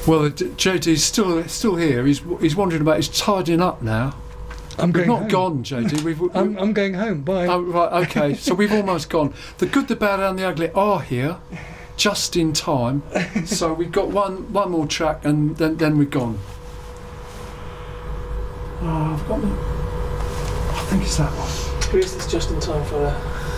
Well, JD's still here. He's wandering about. He's tidying up now. We've not gone, JD. I'm going home. Bye. Oh, right, okay. So we've almost gone. The good, the bad, and the ugly are here, just in time. So we've got one more track, and then we're gone. Oh, I've got me. I think it's that one. Who is this just in time for?